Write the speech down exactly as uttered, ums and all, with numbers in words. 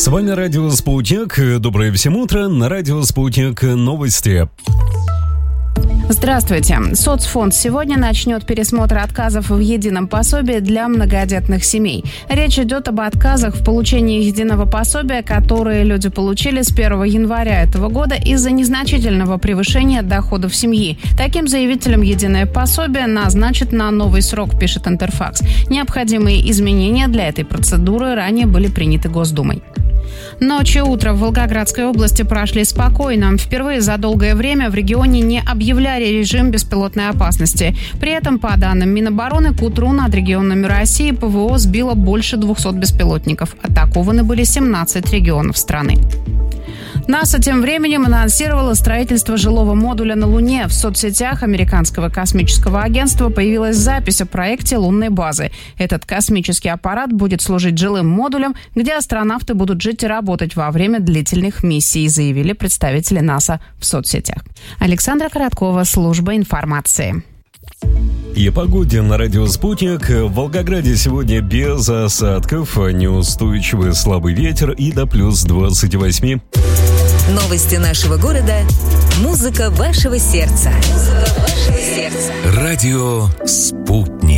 С вами Радио Спутник. Доброе всем утро. На Радио Спутник новости. Здравствуйте. Соцфонд сегодня начнет пересмотр отказов в едином пособии для многодетных семей. Речь идет об отказах в получении единого пособия, которые люди получили с первого января этого года из-за незначительного превышения доходов семьи. Таким заявителям единое пособие назначат на новый срок, пишет Интерфакс. Необходимые изменения для этой процедуры ранее были приняты Госдумой. Ночь и утро в Волгоградской области прошли спокойно. Впервые за долгое время в регионе не объявляли режим беспилотной опасности. При этом, по данным Минобороны, к утру над регионами России ПВО сбило больше двухсот беспилотников. Атакованы были семнадцать регионов страны. НАСА тем временем анонсировала строительство жилого модуля на Луне. В соцсетях американского космического агентства появилась запись о проекте лунной базы. Этот космический аппарат будет служить жилым модулем, где астронавты будут жить и работать во время длительных миссий, заявили представители НАСА в соцсетях. Александра Короткова, служба информации. И о погоде на Радио Спутник. В Волгограде сегодня без осадков, неустойчивый слабый ветер и до плюс двадцать восемь. Новости нашего города. Музыка вашего сердца. Музыка вашего сердца. Радио Спутник.